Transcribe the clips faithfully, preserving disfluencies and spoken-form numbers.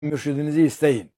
mürşidinizi isteyin.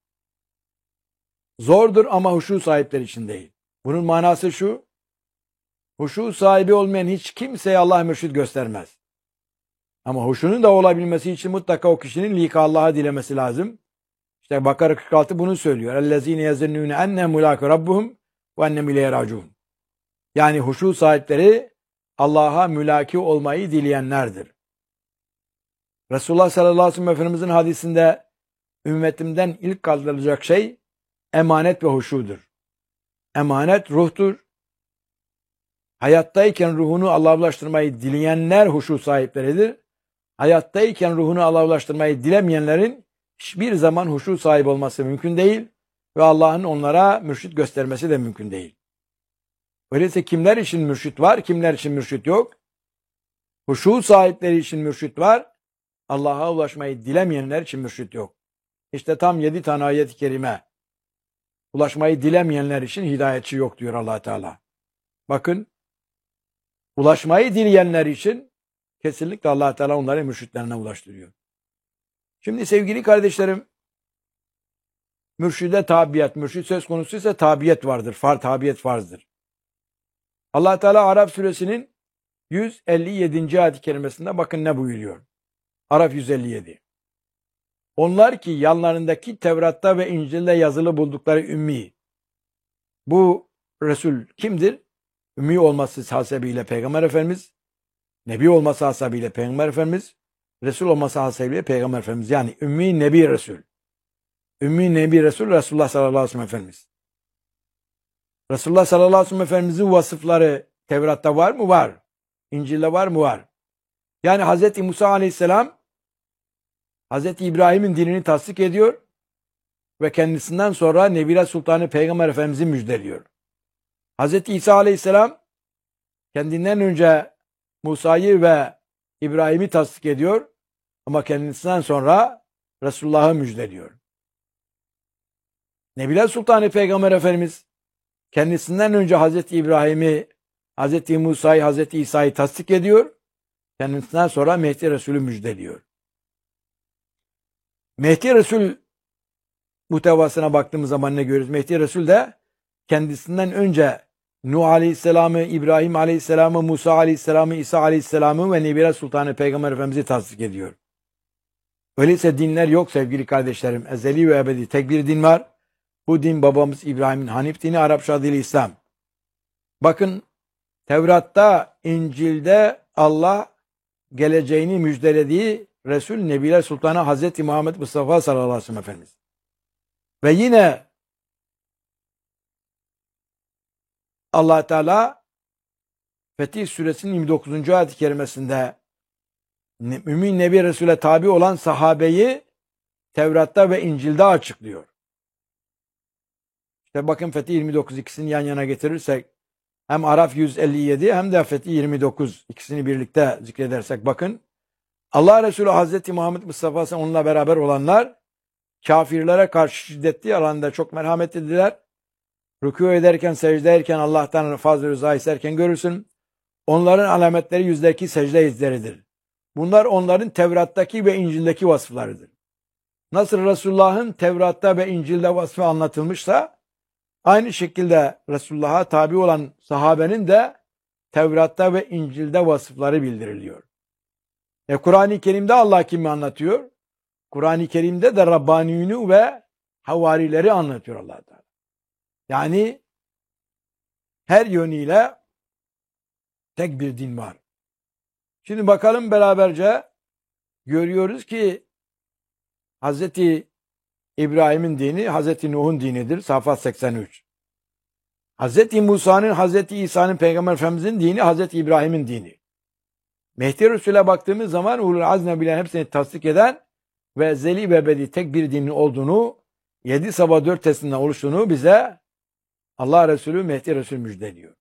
Zordur ama huşu sahipleri için değil. Bunun manası şu: huşu sahibi olmayan hiç kimseye Allah mürşid göstermez. Ama huşunun da olabilmesi için mutlaka o kişinin lika Allah'a dilemesi lazım. İşte Bakara kırk altı bunu söylüyor. اَلَّذ۪ينَ يَزَنُّونَ اَنَّهُ مُلَاكُ رَبُّهُمْ وَاَنَّهُمْ اِلَيْهِ رَاجِعُونَ. Yani huşu sahipleri Allah'a mülaki olmayı dileyenlerdir. Resulullah sallallahu aleyhi ve sellem Efendimizin hadisinde ümmetimden ilk kaldırılacak şey emanet ve huşudur. Emanet ruhtur. Hayattayken ruhunu Allah'laştırmayı dileyenler huşu sahipleridir. Hayattayken ruhunu Allah'laştırmayı dilemeyenlerin hiçbir zaman huşu sahibi olması mümkün değil ve Allah'ın onlara mürşit göstermesi de mümkün değil. Öyleyse kimler için mürşit var, kimler için mürşit yok? Huşu sahipleri için mürşit var, Allah'a ulaşmayı dilemeyenler için mürşit yok. İşte tam yedi tane ayet-i kerime. Ulaşmayı dilemeyenler için hidayetçi yok diyor Allah Teala. Bakın, ulaşmayı dileyenler için kesinlikle Allah Teala onları mürşitlerine ulaştırıyor. Şimdi sevgili kardeşlerim, mürşide tabiyet, mürşid söz konusu ise tabiyet vardır. Far, tabiyet farzdır. Allah Teala Araf suresinin yüz elli yedinci ayet-i kerimesinde bakın ne buyuruyor. Araf yüz elli yedi. Onlar ki yanlarındaki Tevrat'ta ve İncil'de yazılı buldukları ümmi. Bu Resul kimdir? Ümmi olması hasebiyle Peygamber Efendimiz, Nebi olması hasebiyle Peygamber Efendimiz, Resul olması hasebiyle Peygamber Efendimiz. Yani Ümmi Nebi Resul. Ümmi Nebi Resul Resulullah sallallahu aleyhi ve sellem Efendimiz. Resulullah sallallahu aleyhi ve sellem Efendimizin vasıfları Tevrat'ta var mı? Var. İncil'de var mı? Var. Yani Hazreti Musa aleyhisselam Hazreti İbrahim'in dinini tasdik ediyor ve kendisinden sonra Nebiler Sultanı Peygamber Efendimiz'i müjdeliyor. Hazreti İsa aleyhisselam kendinden önce Musa'yı ve İbrahim'i tasdik ediyor ama kendisinden sonra Resulullah'ı müjdeliyor. Nebiler Sultanı Peygamber Efendimiz kendisinden önce Hazreti İbrahim'i, Hazreti Musa'yı, Hazreti İsa'yı tasdik ediyor. Kendisinden sonra Mehdi Resulü müjdeliyor. Mehdi Resul muhtevasına baktığımız zaman ne görürüz? Mehdi Resul de kendisinden önce Nuh Aleyhisselam'ı, İbrahim Aleyhisselam'ı, Musa Aleyhisselam'ı, İsa Aleyhisselam'ı ve Nebiler Sultanı Peygamber Efendimiz'i tasdik ediyor. Öyleyse dinler yok sevgili kardeşlerim. Ezeli ve ebedi tek bir din var. Bu din babamız İbrahim'in Hanif dini, Arapça adıyla İslam. Bakın Tevrat'ta, İncil'de Allah geleceğini müjdelediği Resul Nebiler Sultanı Hazreti Muhammed Mustafa sallallahu aleyhi ve sellem Efendimiz. Ve yine Allah Teala Fetih Suresinin yirmi dokuzuncu ayet-i kerimesinde Mümin Nebi Resul'e tabi olan sahabeyi Tevrat'ta ve İncil'de açıklıyor. İşte bakın Fetih yirmi dokuz ikisini yan yana getirirsek hem Araf yüz elli yedi hem de Fetih yirmi dokuz ikisini birlikte zikredersek bakın Allah Resulü Hazreti Muhammed Mustafa onunla beraber olanlar kafirlere karşı şiddetli alanda çok merhametlidiler. Rükû ederken, secde ederken Allah'tan fazl-ı rıza isterken görürsün. Onların alametleri yüzdeki secde izleridir. Bunlar onların Tevrat'taki ve İncil'deki vasıflarıdır. Nasıl Resulullah'ın Tevrat'ta ve İncil'de vasfı anlatılmışsa aynı şekilde Resulullah'a tabi olan sahabenin de Tevrat'ta ve İncil'de vasıfları bildiriliyor. E Kur'an-ı Kerim'de Allah kimi anlatıyor? Kur'an-ı Kerim'de de Rabbaniyunu ve havarileri anlatıyor Allah Teala. Yani her yönüyle tek bir din var. Şimdi bakalım beraberce görüyoruz ki Hazreti İbrahim'in dini Hazreti Nuh'un dinidir. Safat seksen üç. Hazreti Musa'nın, Hazreti İsa'nın, Peygamber Efendimiz'in dini Hazreti İbrahim'in dini. Mehdi Resul'e baktığımız zaman ulul azne bilen hepsini tasdik eden ve zeli ve ebedi tek bir dinin olduğunu, yedi sabah dört tesinden oluştuğunu bize Allah Resulü Mehdi Resul müjdeliyor.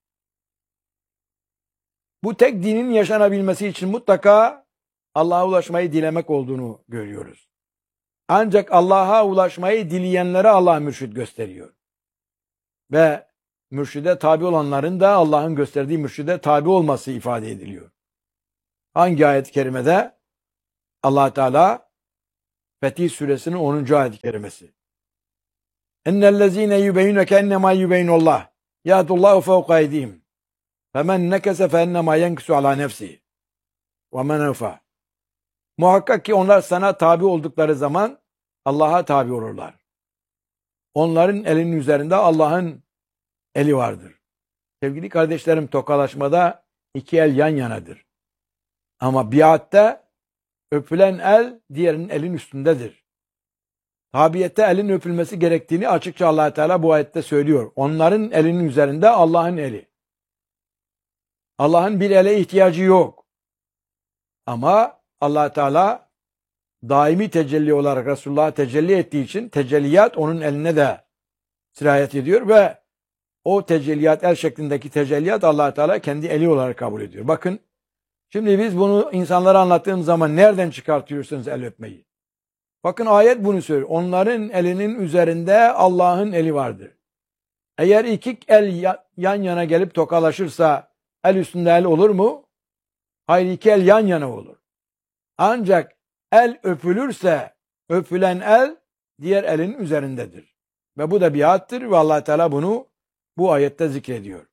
Bu tek dinin yaşanabilmesi için mutlaka Allah'a ulaşmayı dilemek olduğunu görüyoruz. Ancak Allah'a ulaşmayı dileyenlere Allah mürşid gösteriyor. Ve mürşide tabi olanların da Allah'ın gösterdiği mürşide tabi olması ifade ediliyor. Hangi ayet-i kerimede? Allah Teala Fetih Suresinin onuncu ayet-i kerimesi. Ennellezîne yübeyyüneke ennemâ yübeyyinullah. Yâdullahu fevka eydihim. Femen nekese fe ennemâ yenkisu alâ nefsi. Ve men evfâ. Muhakkak ki onlar sana tabi oldukları zaman Allah'a tabi olurlar. Onların elinin üzerinde Allah'ın eli vardır. Sevgili kardeşlerim, tokalaşmada iki el yan yanadır. Ama biatte öpülen el diğerinin elin üstündedir. Tabiyette elin öpülmesi gerektiğini açıkça Allah Teala bu ayette söylüyor. Onların elinin üzerinde Allah'ın eli. Allah'ın bir ele ihtiyacı yok. Ama Allah Teala daimi tecelli olarak Resulullah'a tecelli ettiği için tecelliyat onun eline de sirayet ediyor ve o tecelliyat, el şeklindeki tecelliyat Allah Teala kendi eli olarak kabul ediyor. Bakın, şimdi biz bunu insanlara anlattığımız zaman nereden çıkartıyorsunuz el öpmeyi? Bakın, ayet bunu söylüyor. Onların elinin üzerinde Allah'ın eli vardır. Eğer iki el yan yana gelip tokalaşırsa el üstünde el olur mu? Hayır, iki el yan yana olur. Ancak el öpülürse öpülen el diğer elin üzerindedir. Ve bu da biattır ve Allah Teala bunu bu ayette zikrediyor.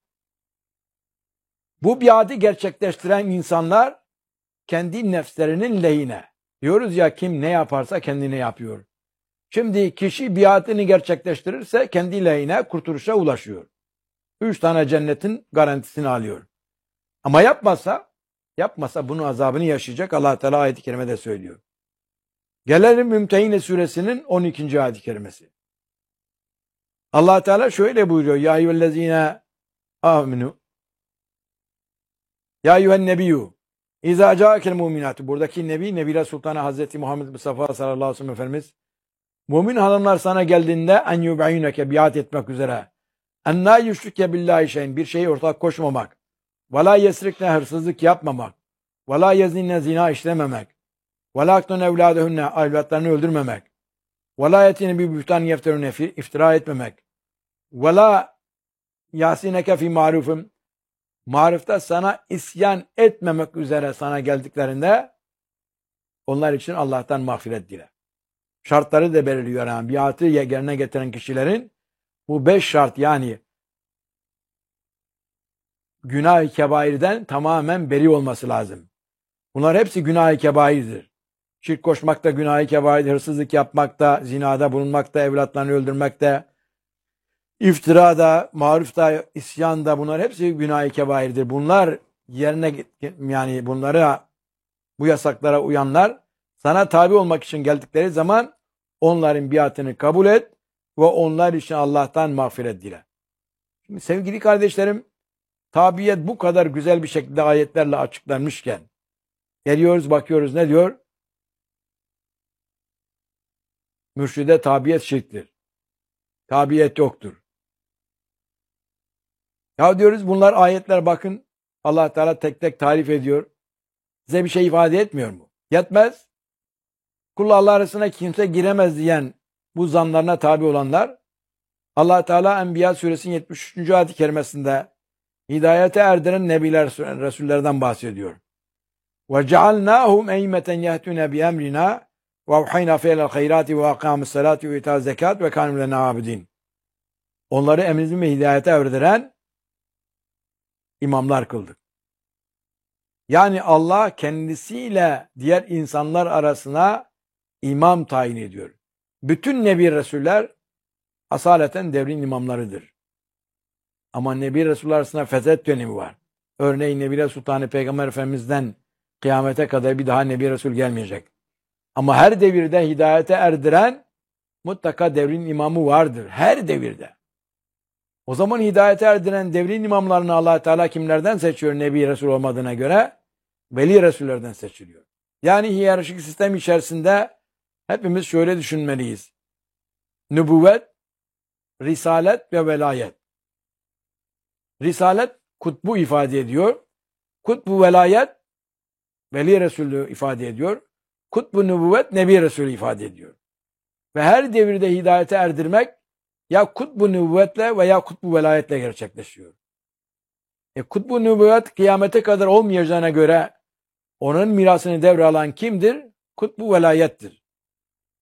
Bu biatı gerçekleştiren insanlar kendi nefslerinin lehine. Diyoruz ya, kim ne yaparsa kendine yapıyor. Şimdi kişi biatını gerçekleştirirse kendi lehine kurtuluşa ulaşıyor. Üç tane cennetin garantisini alıyor. Ama yapmazsa, yapmasa bunun azabını yaşayacak. Allah Teala ayet-i kerimede söylüyor. Gelelim Mümtehine Suresinin on ikinci ayet-i kerimesi. Allah Teala şöyle buyuruyor. Ya eyyühellezine aminu. Ya eyyühen nebiyyü. İzâ câekel mu'minâtu. Buradaki Nebi, Nebile Sultanı Hazreti Muhammed Mustafa sallallahu aleyhi ve sellem Efendimiz. Mümin hanımlar sana geldiğinde en yubeyyüneke, biat etmek üzere. Ennâ yüşrike billahi şeyin, bir şeyi ortak koşmamak. Ve lâ yesrikne, hırsızlık yapmamak. Ve lâ yezinne, zina işlememek. Ve lâ aktun evlâdehunne, evlatlarını öldürmemek. Ve lâ yetine bir bühtan yefterune, iftira etmemek. Ve lâ yasineke fî marufim, marifta sana isyan etmemek üzere sana geldiklerinde onlar için Allah'tan mağfiret dile. Şartları da belirliyor. Yani biatı yerine getiren kişilerin bu beş şart, yani günah-ı kebairden tamamen beri olması lazım. Bunlar hepsi günah-ı kebairdir. Şirk koşmak da günah-ı kebairdir, hırsızlık yapmak da, zinada bulunmak da, evlatlarını öldürmek de, İftira da, maruf da, isyan da, bunlar hepsi günah-ı kebairdir. Bunlar yerine, yani bunlara, bu yasaklara uyanlar sana tabi olmak için geldikleri zaman onların biatını kabul et ve onlar için Allah'tan mağfiret dile. Şimdi sevgili kardeşlerim, tabiyet bu kadar güzel bir şekilde ayetlerle açıklanmışken geliyoruz, bakıyoruz, ne diyor? Mürşide tabiyet şirktir. Tabiyet yoktur. Ya diyoruz, bunlar ayetler, bakın Allah Teala tek tek tarif ediyor. Size bir şey ifade etmiyor mu? Yetmez. Kulla Allah arasına kimse giremez diyen bu zanlarına tabi olanlar, Allah Teala Enbiya Suresinin yetmiş üçüncü ayet-i kerimesinde hidayete erdiren nebiler, resullerden bahsediyor. Ve cealnâhum eymeten yehtûne bi emrina ve avhayna fe'lel hayrâti ve akâmus salâti ve itâz zekât ve kânû lenâ abidîn. Onları emrimizi ve hidayete erdiren imamlar kıldık. Yani Allah kendisiyle diğer insanlar arasına imam tayin ediyor. Bütün Nebi Resuller asaleten devrin imamlarıdır. Ama Nebi Resuller arasında fetret dönemi var. Örneğin Nebi Sultanı Peygamber Efendimiz'den kıyamete kadar bir daha Nebi Resul gelmeyecek. Ama her devirde hidayete erdiren mutlaka devrin imamı vardır. Her devirde. O zaman hidayete erdiren devrin imamlarını Allah Teala kimlerden seçiyor Nebi Resul olmadığına göre? Veli Resullerden seçiliyor. Yani hiyerarşik sistem içerisinde hepimiz şöyle düşünmeliyiz. Nübüvvet, risalet ve velayet. Risalet kutbu ifade ediyor. Kutbu velayet Veli Resulü ifade ediyor. Kutbu nübüvvet Nebi Resulü ifade ediyor. Ve her devirde hidayete erdirmek ya kutbu nübüvvetle veya kutbu velayetle gerçekleşiyor. E kutbu nübüvvet kıyamete kadar olmayacağına göre onun mirasını devralan kimdir? Kutbu velayettir.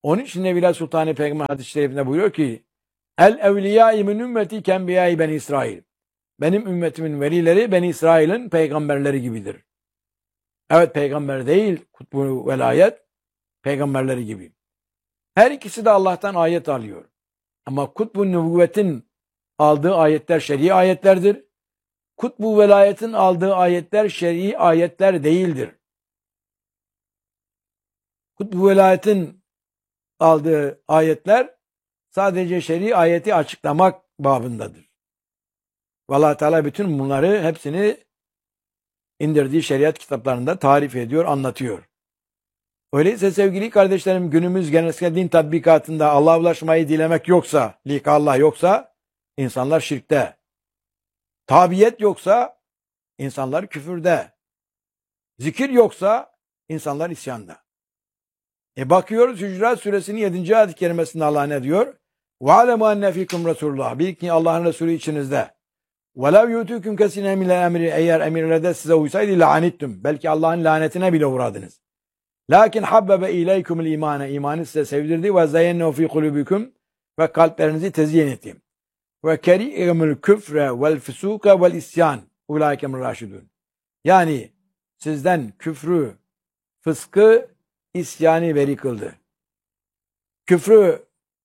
Onun için Nebiler Sultanı Peygamber hadis-i şerifinde buyuruyor ki El evliyâi min ümmeti kembiyâi ben İsrail. Benim ümmetimin velileri Beni İsrail'in peygamberleri gibidir. Evet, peygamber değil, kutbu velayet peygamberleri gibi. Her ikisi de Allah'tan ayet alıyor. Ama kutbu nübüvvetin aldığı ayetler şer'i ayetlerdir. Kutbu velayetin aldığı ayetler şer'i ayetler değildir. Kutbu velayetin aldığı ayetler sadece şer'i ayeti açıklamak babındadır. Allah Teala bütün bunları hepsini indirdiği şeriat kitaplarında tarif ediyor, anlatıyor. Öyleyse sevgili kardeşlerim, günümüz genel din tatbikatında Allah'a ulaşmayı dilemek yoksa, lika Allah yoksa insanlar şirkte. Tabiyet yoksa insanlar küfürde. Zikir yoksa insanlar isyanda. E bakıyoruz Hücurat Suresinin yedinci ayet-i kerimesinde Allah ne diyor? وَعَلَمُ اَنَّ فِيكُمْ رَسُولُ Bil ki Allah'ın Resulü içinizde. وَلَوْ يُؤْتُكُمْ كَسِنَ مِنَ الْاَمْرِ Eğer emirlerde size uysaydı لَعَنِتْتُمْ Belki Allah'ın lanetine bile uğradınız. Lakin habbebe ileykumul imane imanı size sevdirdi ve zeyyennehu fi kulubikum ve kalplerinizi tezyin etti. Ve kerihemul küfre vel fusuka vel isyan ulaikemur raşidun. Yani sizden küfrü, fıskı, isyanı veri kıldı. Küfrü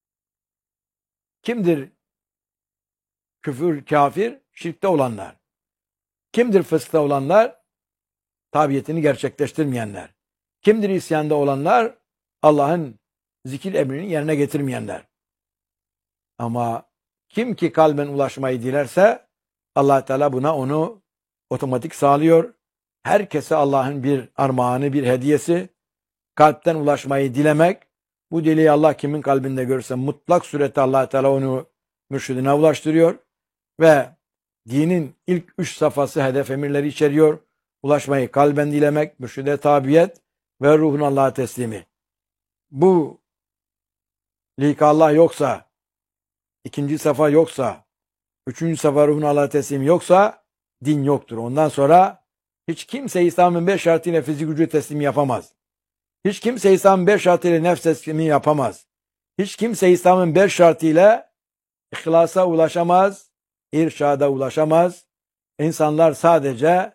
kimdir? Küfür, kafir, şirkte olanlar. Kimdir fıskta olanlar? Tabiyetini gerçekleştirmeyenler. Kimdir isyanda olanlar? Allah'ın zikir emrini yerine getirmeyenler. Ama kim ki kalben ulaşmayı dilerse Allah Teala buna onu otomatik sağlıyor. Herkese Allah'ın bir armağanı, bir hediyesi. Kalpten ulaşmayı dilemek. Bu dileği Allah kimin kalbinde görürse mutlak surette Allah Teala onu mürşidine ulaştırıyor. Ve dinin ilk üç safhası hedef emirleri içeriyor. Ulaşmayı kalben dilemek, mürşide tabiyet ve ruhun Allah'a teslimi. Bu lika Allah yoksa, ikinci safa yoksa, üçüncü safa ruhun Allah'a teslimi yoksa din yoktur. Ondan sonra hiç kimse İslam'ın beş şartıyla fizik gücü teslimi yapamaz. Hiç kimse İslam'ın beş şartıyla nefs teslimi yapamaz. Hiç kimse İslam'ın beş şartıyla ihlasa ulaşamaz, irşada ulaşamaz. İnsanlar sadece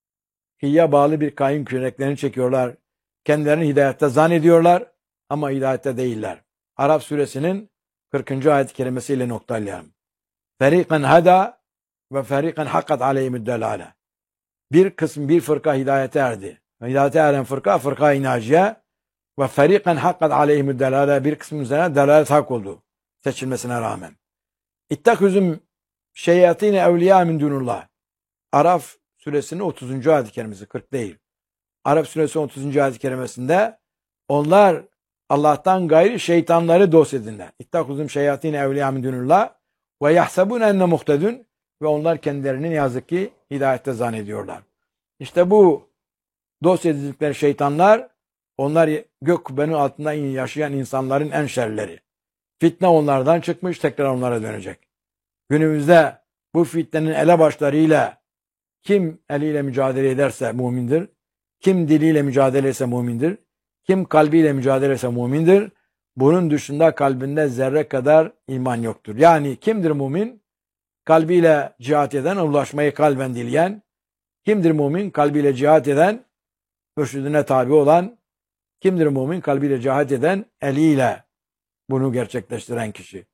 kıyıya bağlı bir kayın küreklerini çekiyorlar. Kendilerini hidayette zannediyorlar ama hidayette değiller. Araf suresinin kırkıncı ayet-i kerimesiyle noktalayalım. Feriqen hada ve feriqen hakkat aleyhimüd delale. Bir kısım, bir fırka hidayete erdi. Hidayete eren fırka, fırka-i naciye ve feriqen hakkat aleyhimüd delale. Bir kısmın üzerine delalet hak oldu. Seçilmesine rağmen. İtteküzüm şeyatine evliya min dunullah. Araf suresinin otuzuncu ayet-i kerimesi, kırk değil. Araf suresi otuzuncu ayet-i kerimesinde onlar Allah'tan gayri şeytanları dost edinler. İttakuzum şeyatine evliya min dunullah ve yahsabun enne muhtedun ve onlar kendilerini ne yazık ki hidayette zannediyorlar. İşte bu dost edildikleri şeytanlar, onlar gök kubbenin altında yaşayan insanların en şerleri. Fitne onlardan çıkmış, tekrar onlara dönecek. Günümüzde bu fitnenin elebaşlarıyla kim eliyle mücadele ederse mümindir. Kim diliyle mücadele etse mümindir. Kim kalbiyle mücadele etse mümindir. Bunun dışında kalbinde zerre kadar iman yoktur. Yani kimdir mümin? Kalbiyle cihat eden, ulaşmayı kalben dileyen. Kimdir mümin? Kalbiyle cihat eden, mürşidine tabi olan. Kimdir mümin? Kalbiyle cihat eden, eliyle bunu gerçekleştiren kişi.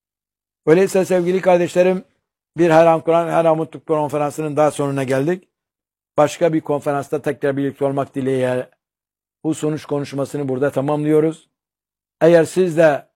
Öyleyse sevgili kardeşlerim, bir Her An Kur'an, Her An Mutluluk konferansının daha sonuna geldik. Başka bir konferansta tekrar birlikte olmak dileğiyle bu sonuç konuşmasını burada tamamlıyoruz. Eğer siz de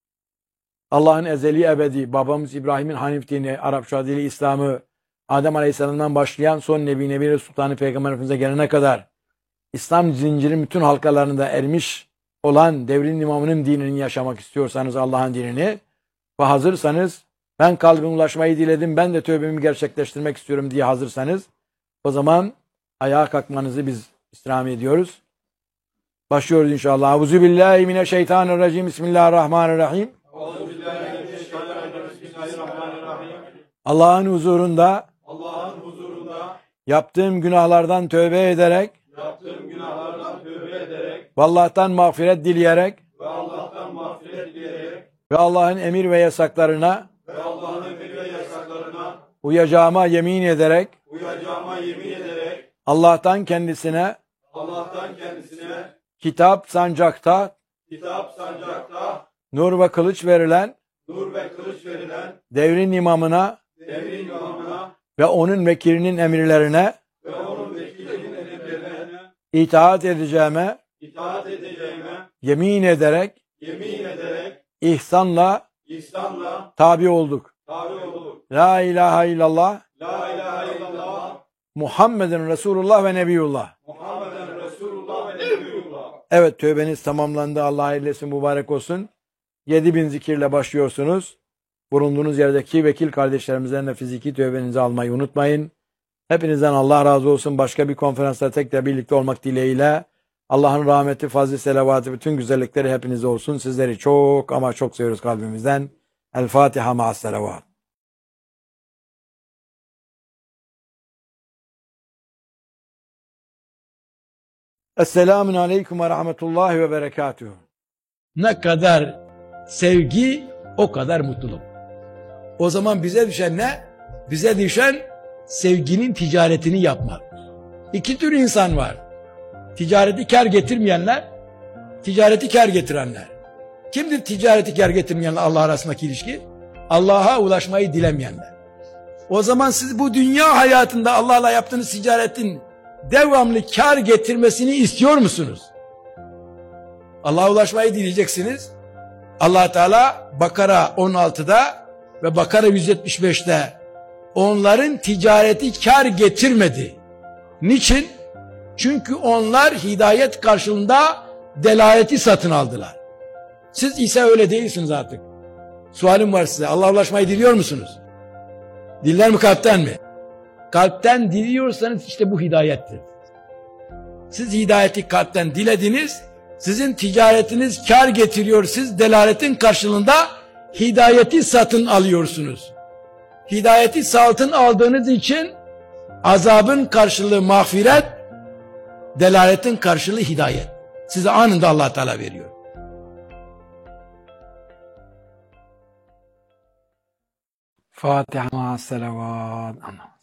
Allah'ın ezeli ebedi, babamız İbrahim'in Hanif dini, Arapça dili İslam'ı, Adem Aleyhisselam'dan başlayan son Nebi, Nebi Sultanı Peygamber Efendimiz'e gelene kadar İslam zincirinin bütün halkalarında ermiş olan devrin imamının dinini yaşamak istiyorsanız, Allah'ın dinini ve hazırsanız, ben kalbime ulaşmayı diledim, ben de tövbemi gerçekleştirmek istiyorum diye hazırsanız, o zaman ayağa kalkmanızı biz istirham ediyoruz. Başlıyoruz inşallah. Euzubillahimineşşeytanirracim. Bismillahirrahmanirrahim. Allah'ın huzurunda Allah'ın huzurunda yaptığım günahlardan tövbe ederek yaptığım günahlardan tövbe ederek ve Allah'tan mağfiret dileyerek ve Allah'tan ve Allah'ın emir ve yasaklarına ve Allah'ın emir ve yasaklarına uyacağıma yemin ederek uyacağıma yemin ederek Allah'tan kendisine Allah'tan kendisine kitap sancakta kitap sancakta nur ve kılıç verilen nur ve kılıç verilen devrin imamına devrin imamına ve onun vekilinin emirlerine ve onun vekilinin emirlerine itaat edeceğime itaat edeceğime yemin ederek yemin ederek ihsanla ihsanla tabi olduk. tabi olduk. La ilahe illallah La ilahe illallah Muhammeden Resulullah ve Nebiyullah. Muhammeden Resulullah ve Nebiyullah. Evet, tövbeniz tamamlandı. Allah hayırlı etsin, mübarek olsun. Yedi bin zikirle başlıyorsunuz. Bulunduğunuz yerdeki vekil kardeşlerimizden de fiziki tövbenizi almayı unutmayın. Hepinizden Allah razı olsun. Başka bir konferansta tekrar birlikte olmak dileğiyle Allah'ın rahmeti, fazlı, selavatı, bütün güzellikleri hepinize olsun. Sizleri çok ama çok seviyoruz kalbimizden. El Fatiha ma'as selavat. Esselamun aleyküm ve rahmetullahi ve berekatuhu. Ne kadar sevgi, o kadar mutluluk. O zaman bize düşen ne? Bize düşen sevginin ticaretini yapmak. İki tür insan var. Ticareti kar getirmeyenler, ticareti kar getirenler. Kimdir ticareti kar getirmeyenler Allah arasındaki ilişki? Allah'a ulaşmayı dilemeyenler. O zaman siz bu dünya hayatında Allah'la yaptığınız ticaretin devamlı kar getirmesini istiyor musunuz? Allah'a ulaşmayı dileyeceksiniz. Allah Teala Bakara on altıda ve Bakara yüz yetmiş beşte onların ticareti kar getirmedi. Niçin? Çünkü onlar hidayet karşılığında delaleti satın aldılar. Siz ise öyle değilsiniz artık. Sualim var size. Allah'a ulaşmayı diliyor musunuz? Diller mi, kalpten mi? Kalpten diliyorsanız işte bu hidayettir. Siz hidayeti kalpten dilediniz, sizin ticaretiniz kar getiriyor, siz delaletin karşılığında hidayeti satın alıyorsunuz. Hidayeti satın aldığınız için azabın karşılığı mağfiret, delaletin karşılığı hidayet. Size anında Allah Teala veriyor. Fatiha ma'as selavat.